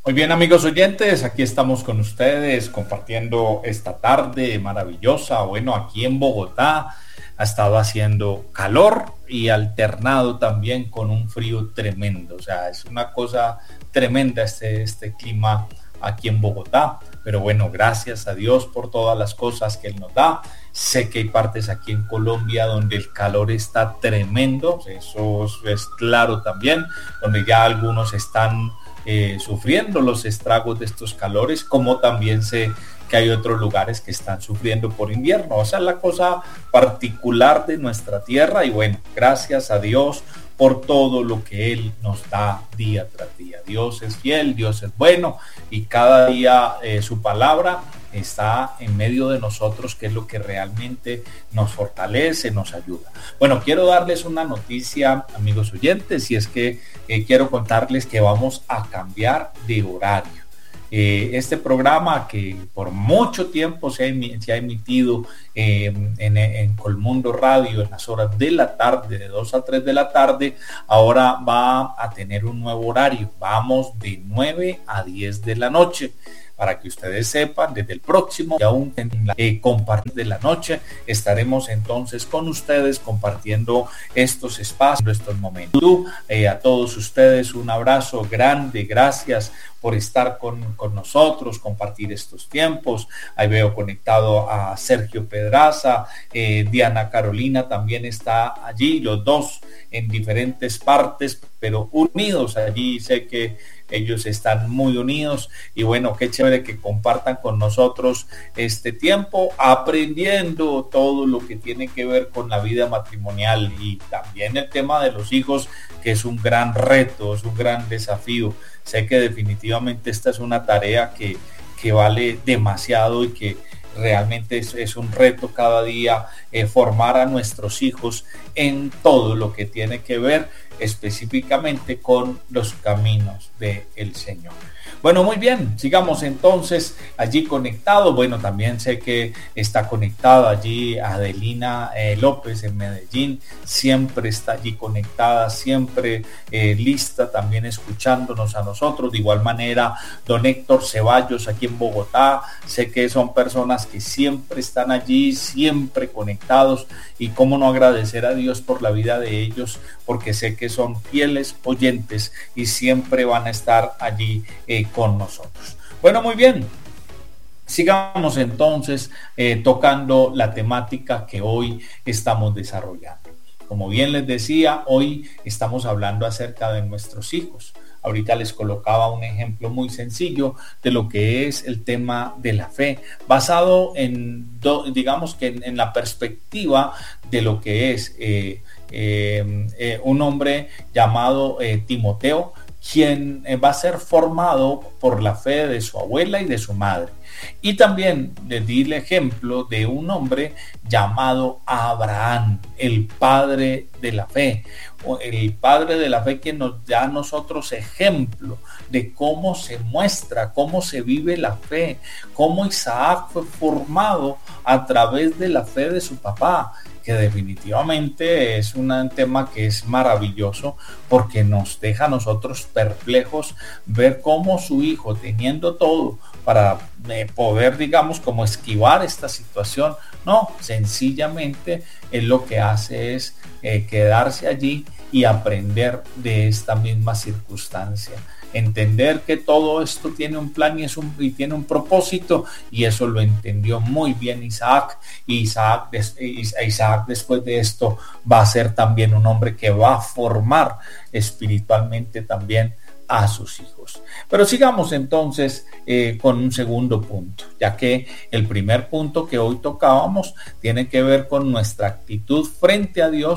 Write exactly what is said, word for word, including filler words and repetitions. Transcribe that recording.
Muy bien, amigos oyentes, aquí estamos con ustedes compartiendo esta tarde maravillosa. Bueno, aquí en Bogotá ha estado haciendo calor y alternado también con un frío tremendo. O sea, es una cosa tremenda este, este clima aquí en Bogotá. Pero bueno, gracias a Dios por todas las cosas que Él nos da. Sé que hay partes aquí en Colombia donde el calor está tremendo, eso es claro también, donde ya algunos están Eh, sufriendo los estragos de estos calores, como también sé que hay otros lugares que están sufriendo por invierno. O sea, la cosa particular de nuestra tierra. Y bueno, gracias a Dios por todo lo que Él nos da día tras día. Dios es fiel, Dios es bueno, y cada día eh, su palabra está en medio de nosotros, que es lo que realmente nos fortalece, nos ayuda. Bueno, quiero darles una noticia, amigos oyentes, y es que eh, quiero contarles que vamos a cambiar de horario. Eh, este programa que por mucho tiempo se ha, se ha emitido eh, en, en Colmundo Radio en las horas de la tarde, de dos a tres de la tarde, ahora va a tener un nuevo horario. Vamos de nueve a diez de la noche. Para que ustedes sepan, desde el próximo y aún en la eh, compartir de la noche estaremos entonces con ustedes compartiendo estos espacios, estos momentos. Eh, a todos ustedes un abrazo grande, gracias por estar con, con nosotros, compartir estos tiempos. Ahí veo conectado a Sergio Pedraza, eh, Diana Carolina también está allí, los dos en diferentes partes, pero unidos allí. Sé que ellos están muy unidos y bueno, qué chévere que compartan con nosotros este tiempo aprendiendo todo lo que tiene que ver con la vida matrimonial y también el tema de los hijos, que es un gran reto, es un gran desafío. Sé que definitivamente esta es una tarea que, que vale demasiado y que realmente es, es un reto cada día eh, formar a nuestros hijos en todo lo que tiene que ver específicamente con los caminos del Señor. Bueno, muy bien, sigamos entonces allí conectados. Bueno, también sé que está conectada allí Adelina eh, López en Medellín, siempre está allí conectada, siempre eh, lista también escuchándonos a nosotros. De igual manera, don Héctor Ceballos aquí en Bogotá, sé que son personas que siempre están allí, siempre conectados, y cómo no agradecer a Dios por la vida de ellos, porque sé que son fieles oyentes y siempre van a estar allí eh, con nosotros. Bueno, muy bien. Sigamos entonces eh, tocando la temática que hoy estamos desarrollando. Como bien les decía, hoy estamos hablando acerca de nuestros hijos. Ahorita les colocaba un ejemplo muy sencillo de lo que es el tema de la fe, basado en, do, digamos que en, en la perspectiva de lo que es eh, eh, eh, un hombre llamado eh, Timoteo, quien va a ser formado por la fe de su abuela y de su madre. Y también les di el ejemplo de un hombre llamado Abraham, el padre de la fe, el padre de la fe, quien nos da a nosotros ejemplo de cómo se muestra, cómo se vive la fe, cómo Isaac fue formado a través de la fe de su papá, que definitivamente es un tema que es maravilloso porque nos deja a nosotros perplejos ver cómo su hijo, teniendo todo para eh, poder, digamos, como esquivar esta situación, no, sencillamente él lo que hace es eh, quedarse allí y aprender de esta misma circunstancia. Entender que todo esto tiene un plan y, es un, y tiene un propósito, y eso lo entendió muy bien Isaac. Y Isaac, Isaac después de esto va a ser también un hombre que va a formar espiritualmente también a sus hijos. Pero sigamos entonces eh, con un segundo punto, ya que el primer punto que hoy tocábamos tiene que ver con nuestra actitud frente a Dios